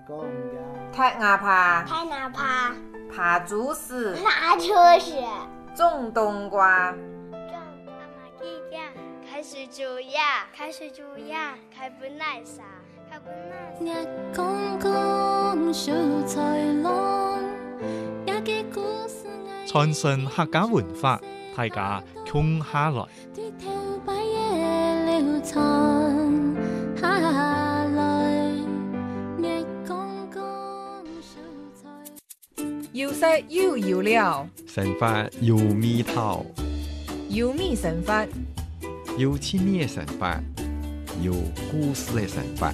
踢牙爬、 拍哪爬？ 爬竹丝、 拿出血。 种冬瓜。 开水煮呀，开水煮呀，开本来啥？开本来啥？ 日公公小菜郎，也嘅故事傳承客家文化，大家共下來。 對頭擺嘢了殘下來，日公公小菜。 要食要要料， 神法有味道， 有米神法。 有千年的神法，有故事的神法。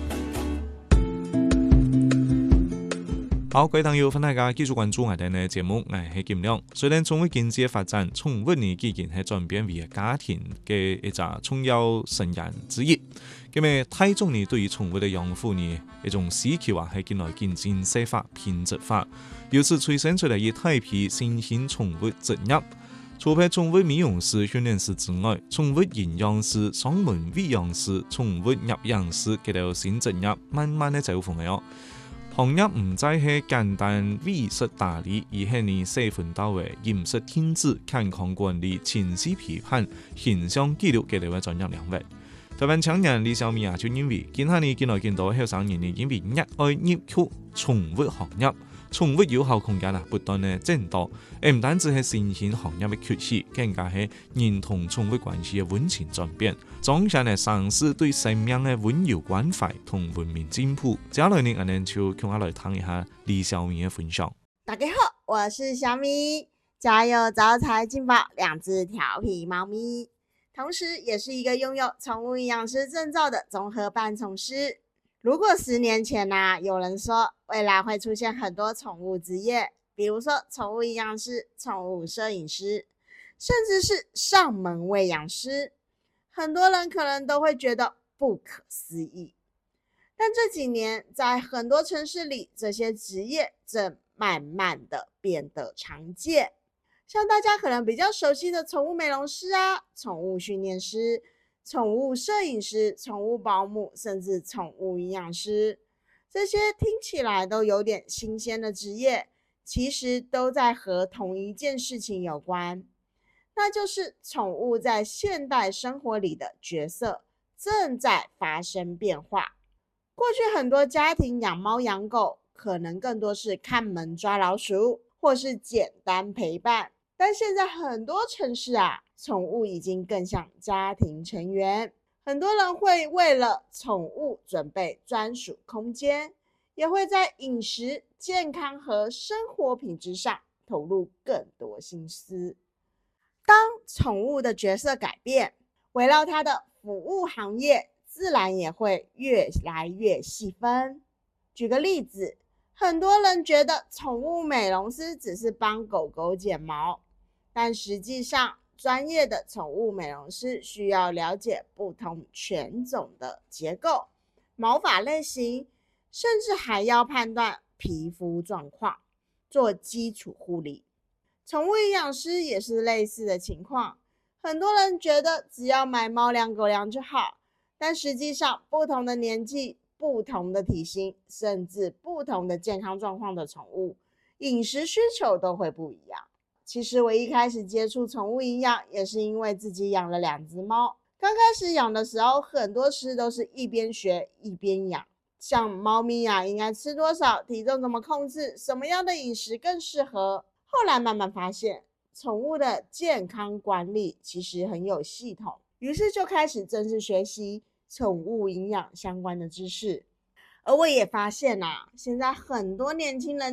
好，各位朋友，歡迎大家繼續關注我哋嘅節目，我係金亮。雖然從經濟發展，寵物呢已經係轉變為家庭嘅一個重要成員之一。咁啊，大眾呢對於寵物嘅養護呢一種需求啊，係近來漸漸細化、品質化，由此催生出嚟一大批新興寵物職業。除咗寵物美容師、訓練師之外，寵物營養師、上門餵養師、寵物入養師嘅條新職業慢慢嘅走紅嘅。行業唔再係簡單餵食打理，而係你細分到嘅飲食天資、健康管理、情緒批判、形象記錄嘅條嘅專業領域。台灣青年李小明就認為，今下你見來見到後生人因為熱愛入曲寵物行業。寵物友好空間不斷的增多，唔單止係新興行業嘅崛起，更加係人同寵物關係嘅溫情轉變，彰顯嘅城市對生命嘅溫柔關懷同文明進步。接下來呢，我哋就共我來聽一下李小明嘅分享。 大家好，我是小咪，家有招財進寶2隻調皮貓咪，同時也是一個擁有寵物營養師證照的綜合扮寵師。如果10年前有人說未來會出現很多寵物職業，比如說寵物營養師、寵物攝影師，甚至是上門餵養師，很多人可能都會覺得不可思議。但這幾年在很多城市裡，這些職業正慢慢的變得常見，像大家可能比較熟悉的寵物美容師寵物訓練師、寵物攝影師、寵物保姆，甚至寵物營養師，這些聽起來都有點新鮮的職業，其實都在和同一件事情有關，那就是寵物在現代生活裡的角色正在發生變化。過去很多家庭養貓養狗，可能更多是看門抓老鼠，或是簡單陪伴，但現在很多城市寵物已經更像家庭成員，很多人會為了寵物準備專屬空間，也會在飲食、健康和生活品質上投入更多心思。當寵物的角色改變，圍繞它的服務行業自然也會越來越細分。舉個例子，很多人覺得寵物美容師只是幫狗狗剪毛，但實際上專業的寵物美容師需要了解不同犬種的結構、毛髮類型，甚至還要判斷皮膚狀況，做基礎護理。寵物營養師也是類似的情況，很多人覺得只要買貓糧狗糧就好，但實際上不同的年紀、不同的體型，甚至不同的健康狀況的寵物，飲食需求都會不一樣。其實我一開始接觸寵物營養，也是因為自己養了2隻貓。剛開始養的時候，很多事都是一邊學一邊養，像貓咪應該吃多少，體重怎麼控制，什麼樣的飲食更適合。後來慢慢發現，寵物的健康管理其實很有系統，於是就開始正式學習寵物營養相關的知識。而我也發現現在很多年輕人